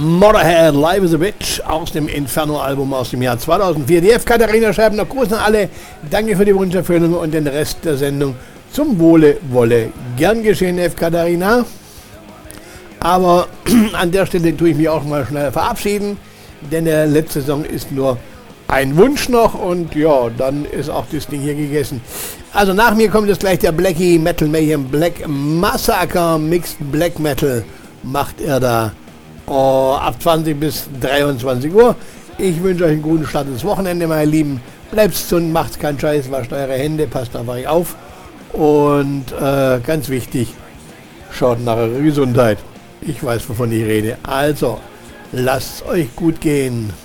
Motorhead, Live is a Bitch aus dem Inferno-Album aus dem Jahr 2004. Die F. Katharina schreibt noch Gruß an alle. Danke für die Wunscherfüllung und den Rest der Sendung. Zum Wohle, Wolle. Gern geschehen, F. Katharina. Aber an der Stelle tue ich mich auch mal schnell verabschieden, denn der letzte Song ist nur ein Wunsch noch und ja, dann ist auch das Ding hier gegessen. Also nach mir kommt jetzt gleich der Blackie Metal Mayhem Black Massacre Mixed Black Metal. Macht er da ab 20 bis 23 Uhr. Ich wünsche euch einen guten Start ins Wochenende, meine Lieben. Bleibt gesund, macht keinen Scheiß, wascht eure Hände, passt auf euch auf. Und ganz wichtig, schaut nach eurer Gesundheit. Ich weiß, wovon ich rede. Also, lasst es euch gut gehen.